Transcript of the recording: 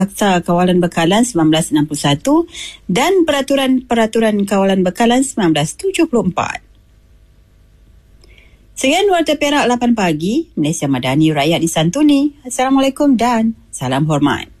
Akta Kawalan Bekalan 1961 dan Peraturan Kawalan Bekalan 1974. Sekian Warta Perak 8 pagi, Malaysia Madani, rakyat disantuni. Assalamualaikum dan salam hormat.